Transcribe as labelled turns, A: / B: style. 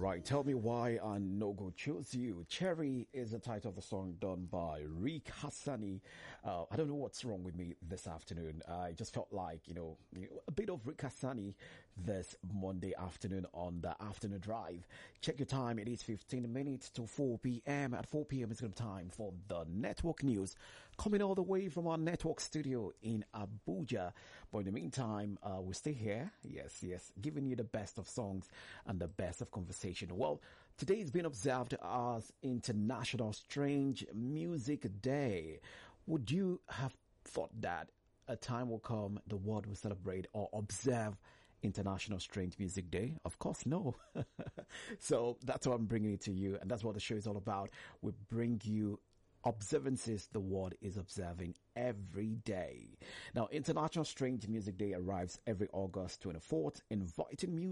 A: Alright, tell me why I no go choose you. Cherry is the title of the song done by Rick Hassani. I don't know what's wrong with me this afternoon. I just felt like, a bit of Rick Hassani this Monday afternoon on the afternoon drive. Check your time. It is 15 minutes to 4 p.m. At 4 p.m. it's going to be time for the network news coming all the way from our network studio in Abuja. But in the meantime, we'll stay here. Yes, giving you the best of songs and the best of conversation. Well, today is being observed as International Strange Music Day. Would you have thought that a time will come the world will celebrate or observe International Strange Music Day? Of course, no. So that's what I'm bringing it to you, and that's what the show is all about. We bring you observances the world is observing every day. Now, International Strange Music Day arrives every August 24th, inviting music